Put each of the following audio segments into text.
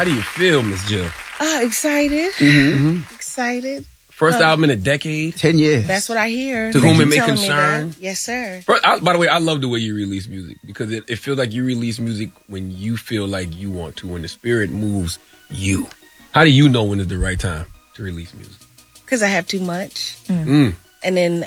How do you feel, Miss Jill? Excited. Excited. First album in a decade. 10 years. That's what I hear. To whom You it may telling me concern. that. Yes, sir. By the way, I love the way you release music because it feels like you release music when you feel like you want to, when the spirit moves you. How do you know when is the right time to release music? Because I have too much. And then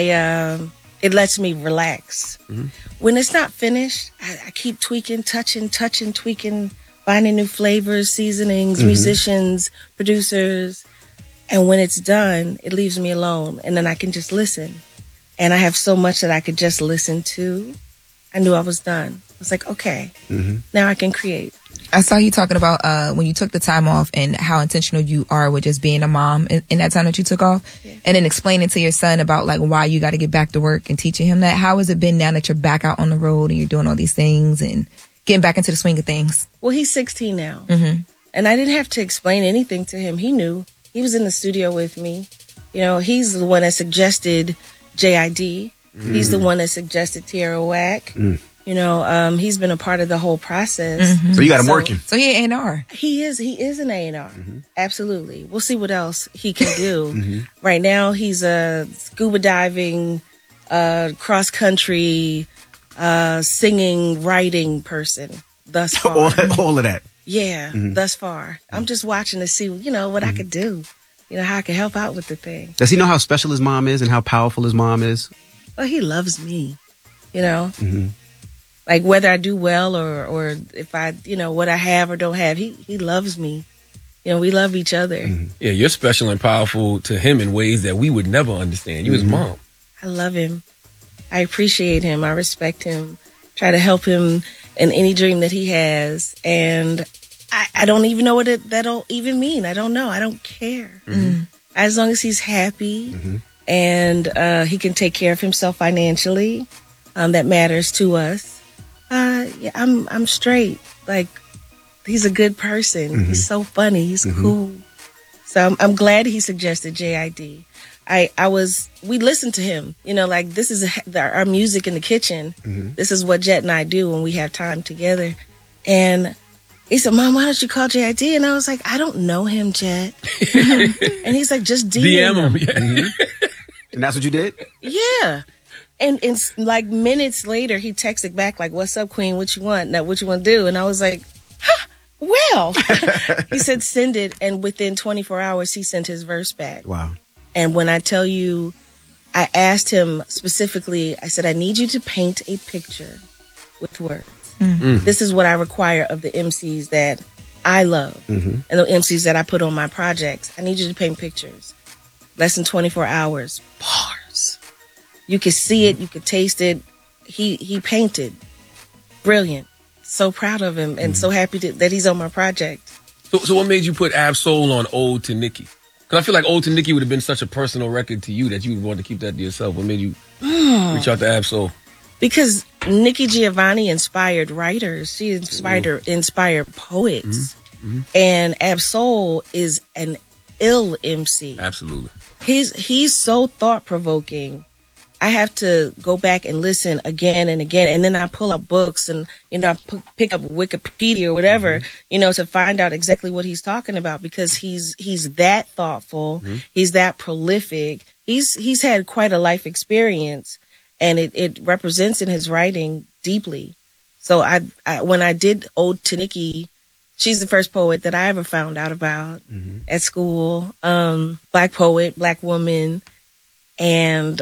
it lets me relax. When it's not finished, I keep tweaking, touching, tweaking, finding new flavors, seasonings, musicians, producers. And when it's done, it leaves me alone. And then I can just listen. And I have so much that I could just listen to. I knew I was done. I was like, okay, now I can create. I saw you talking about when you took the time off and how intentional you are with just being a mom in that time that you took off. Yeah. And then explaining to your son about like why you got to get back to work and teaching him that. How has it been now that you're back out on the road and you're doing all these things and getting back into the swing of things? Well, he's 16 now. And I didn't have to explain anything to him. He knew. He was in the studio with me. You know, he's the one that suggested JID. He's the one that suggested Tierra Whack. You know, he's been a part of the whole process. So you got him working. So he an A&R. He is an A&R. Absolutely. We'll see what else he can do. Right now, he's a scuba diving, cross country, singing, writing person thus far. all of that. Yeah, thus far. I'm just watching to see, you know, what I could do. You know, how I can help out with the thing. Does he know how special his mom is and how powerful his mom is? Well, he loves me, you know. Like whether I do well or if I, you know, what I have or don't have, he loves me. You know, we love each other. Yeah, you're special and powerful to him in ways that we would never understand. You his mom. I love him. I appreciate him. I respect him. Try to help him in any dream that he has. And I don't even know what that'll even mean. I don't know. I don't care. As long as he's happy and he can take care of himself financially, that matters to us. Yeah, I'm straight. Like, he's a good person. He's so funny. He's cool. So I'm glad he suggested JID. We listened to him, you know, like this is our music in the kitchen. This is what Jet and I do when we have time together. And he said, Mom, why don't you call JID? And I was like, I don't know him, Jet. And he's like, just DM him. Yeah. And that's what you did? Yeah. And like minutes later, he texted back like, what's up, Queen? What you want? Now, what you want to do? And I was like, well, he said, send it. And within 24 hours, he sent his verse back. Wow. And when I tell you, I asked him specifically, I said, I need you to paint a picture with words. This is what I require of the MCs that I love and the MCs that I put on my projects. I need you to paint pictures. Less than 24 hours. Bars. You could see it. You could taste it. He painted. Brilliant. So proud of him and so happy that he's on my project. So what made you put Ab-Soul on Ode to Nikki? Because I feel like Ode to Nikki would have been such a personal record to you that you would want to keep that to yourself. What made you reach out to Ab-Soul? Because Nikki Giovanni inspired writers. She inspired poets. And Ab-Soul is an ill MC. Absolutely. He's so thought-provoking. I have to go back and listen again and again. And then I pull up books and, you know, I pick up Wikipedia or whatever, you know, to find out exactly what he's talking about because he's that thoughtful. He's that prolific. He's had quite a life experience and it represents in his writing deeply. So I when I did Ode to Nikki, she's the first poet that I ever found out about at school. Black poet, Black woman. And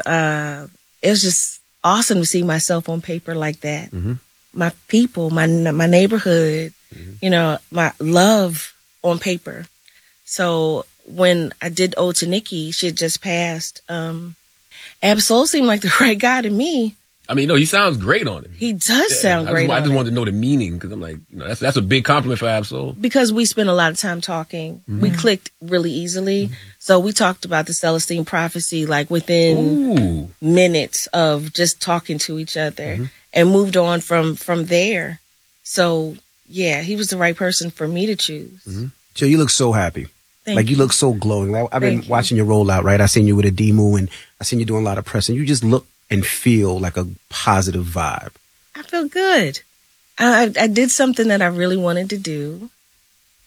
it was just awesome to see myself on paper like that. My people, my neighborhood, you know, my love on paper. So when I did Ode to Nikki, she had just passed. Ab-Soul seemed like the right guy to me. I mean, no, he sounds great on it. He does sound great. I just wanted to know the meaning because I'm like, you know, that's a big compliment for Ab-Soul. Because we spent a lot of time talking. We clicked really easily. So we talked about the Celestine prophecy like within minutes of just talking to each other and moved on from there. So, yeah, he was the right person for me to choose. Joe, you look so happy. You look so glowing. I've been watching your rollout, right? I seen you with a Demu and I seen you doing a lot of press and you just look and feel like a positive vibe. I feel good. I did something that I really wanted to do.